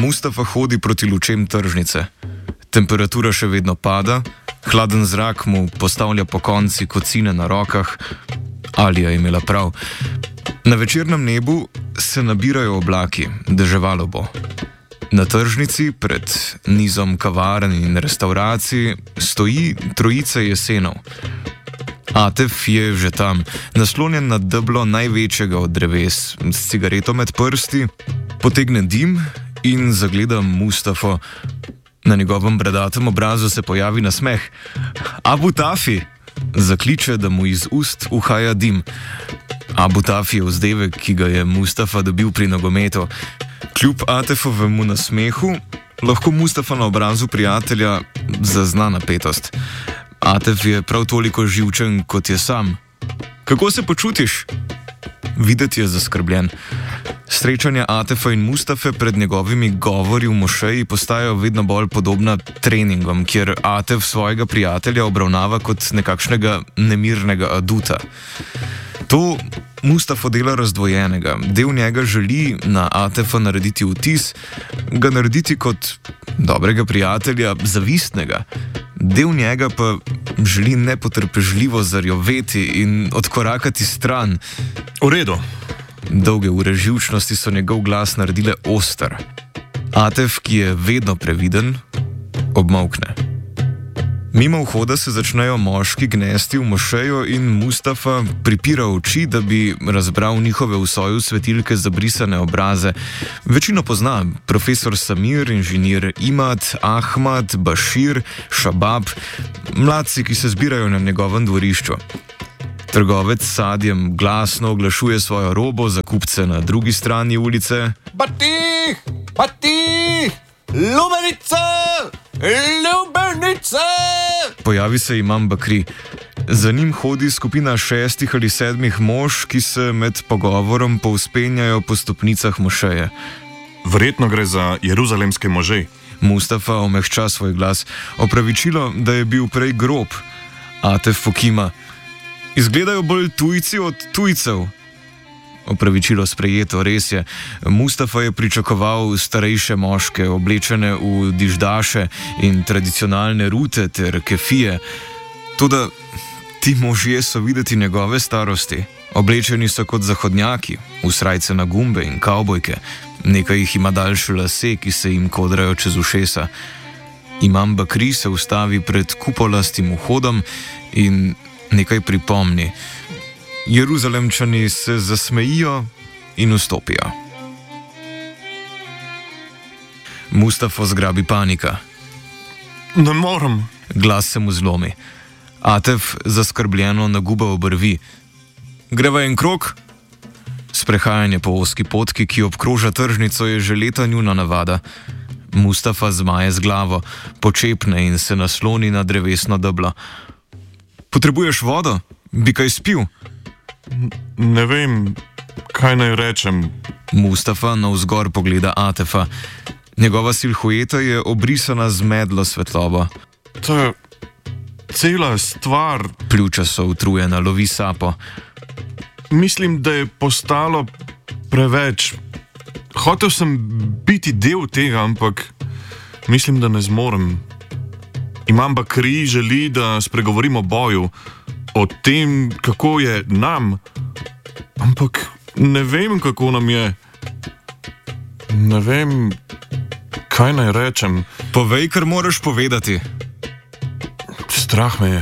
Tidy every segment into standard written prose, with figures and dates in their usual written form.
Mustafa hodi proti lučem tržnice. Temperatura še vedno pada, hladen zrak mu postavlja pokonci kocine na rokah. Alija je imela prav. Na večernem nebu se nabirajo oblaki, deževalo bo. Na tržnici pred nizom kavarn in restauracij stoji trojica jesenov. Atef je že tam, naslonjen na deblo največjega od dreves, s cigareto med prsti, potegne dim in zagleda Mustafo. Na njegovem bradatem obrazu se pojavi nasmeh. Abu Tafi! Zakliče, da mu iz ust uhaja dim. Abu Tafi je vzdevek, ki ga je Mustafa dobil pri nogometu. Kljub Atefovemu nasmehu lahko Mustafa na obrazu prijatelja zazna napetost. Atef je prav toliko živčen, kot je sam. Kako se počutiš? Videti je zaskrbljen. Srečanja Atefa in Mustafe pred njegovimi govori v mošeji postajajo vedno bolj podobna treningom, kjer Atef svojega prijatelja obravnava kot nekakšnega nemirnega aduta. To Mustafo dela razdvojenega. Del njega želi na Atefa narediti vtis, ga narediti kot dobrega prijatelja, zavistnega. Del njega pa želi nepotrpežljivo zarjoveti in odkorakati stran. V redu. Dolge ure živčnosti so njegov glas naredile oster. Atef, ki je vedno previden, obmolkne. Mimo vhoda se začnejo moški gnesti v mošejo in Mustafa pripira oči, da bi razbral njihove v soju svetilke zabrisane obraze. Večino pozna: profesor Samir, inženir Imad, Ahmad, Bašir, Šabab, mladci, ki se zbirajo na njegovem dvorišču. Trgovec s sadjem glasno oglašuje svojo robo za kupce na drugi strani ulice. Batih! Batih! Lubenica! Lubenica! Pojavi se imam Bakri. Za njim hodi skupina 6 ali 7 mož, ki se med pogovorom povzpenjajo po stopnicah mošeje. Verjetno gre za jeruzalemske može. Mustafa omehča svoj glas. Opravičilo, da je bil prej grob. Atef pokima. Izgledajo bolj tujci od tujcev. Opravičilo sprejeto, res je. Mustafa je pričakoval starejše moške, oblečene v diždaše in tradicionalne rute ter kefije. Toda ti možje so videti njegove starosti. Oblečeni so kot zahodnjaki, v srajce na gumbe in kavbojke. Nekaj jih ima daljše lase, ki se jim kodrajo čez ušesa. Imam Bakri se ustavi pred kupolastim vhodom in nekaj pripomni. Jeruzalemčani se zasmejijo in vstopijo. Mustafo zgrabi panika. Ne morem. Glas se mu zlomi. Atef zaskrbljeno naguba obrvi. Greva en krog? Sprehajanje po ozki potki, ki obkroža tržnico, je že leta njuna navada. Mustafa zmaje z glavo, počepne in se nasloni na drevesno deblo. Potrebuješ vodo? Bi kaj spil? Ne vem, kaj naj rečem. Mustafa navzgor pogleda Atefa. Njegova silhueta je obrisana z medlo svetlobo. To je cela stvar. Pljuča so utrujena, lovi sapo. Mislim, da je postalo preveč. Hotel sem biti del tega, ampak mislim, da ne zmorem. Imam Bakri želi, da spregovorimo o boju, o tem, kako je nam, ampak ne vem, kako nam je. Ne vem, kaj naj rečem. Povej, kar moraš povedati. Strah me je.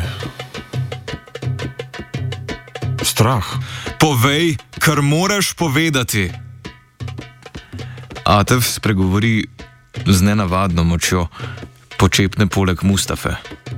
Strah. Povej, kar moraš povedati. Atef spregovori z nenavadno močjo, počepne poleg Mustafe.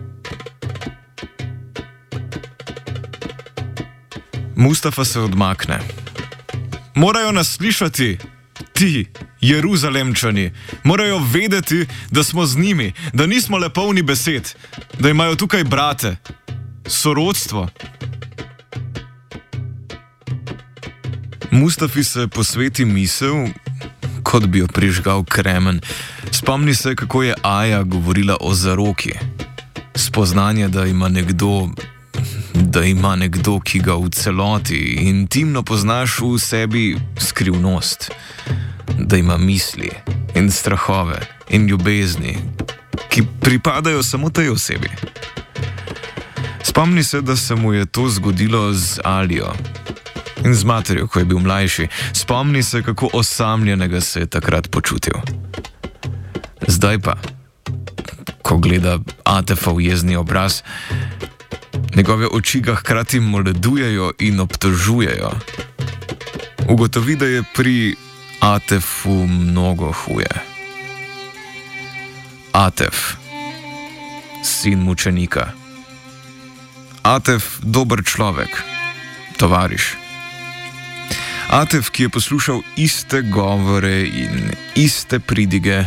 Mustafa se odmakne. Morajo nas slišati, ti, Jeruzalemčani. Morajo vedeti, da smo z njimi, da nismo le polni besed, da imajo tukaj brate, sorodstvo. Mustafi se posveti misel, kot bi jo prižgal kremen. Spomni se, kako je Aja govorila o zaroki. Spoznanje, da ima nekdo, ki ga v celoti intimno poznaš v sebi, skrivnost. Da ima misli in strahove in ljubezni, ki pripadajo samo tej osebi. Spomni se, da se mu je to zgodilo z Alijo in z materjo, ko je bil mlajši. Spomni se, kako osamljenega se je takrat počutil. Zdaj pa, ko gleda Atefov jezni obraz, njegove oči ga hkrati moledujejo in obtožujejo. Ugotovi, da je pri Atefu mnogo huje. Atef, sin mučenika. Atef, dober človek, tovariš. Atef, ki je poslušal iste govore in iste pridige.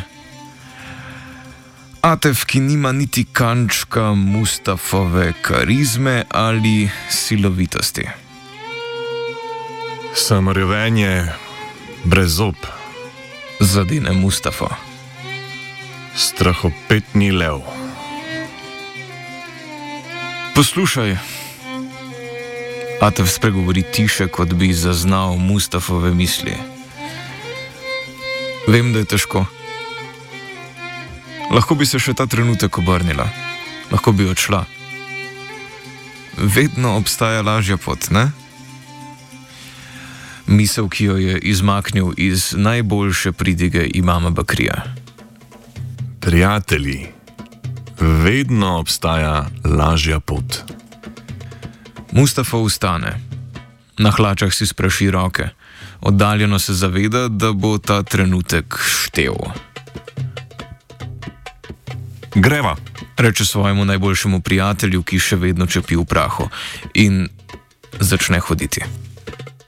Atef, ki nima niti kančka Mustafove karizme ali silovitosti. Sem revenje brez zob. Zadene Mustafo. Strahopetni lev. Poslušaj. Atef spregovori tiše, kot bi zaznal Mustafove misli. Vem, da je težko. Lahko bi se še ta trenutek obrnila. Lahko bi odšla. Vedno obstaja lažja pot, ne? Misel, ki jo je izmaknil iz najboljše pridige imama Bakrija. Prijatelji, vedno obstaja lažja pot. Mustafa vstane. Na hlačah si spraši roke. Oddaljeno se zaveda, da bo ta trenutek štel. Greva, Reče svojemu najboljšemu prijatelju, ki še vedno čepi v prahu, in začne hoditi.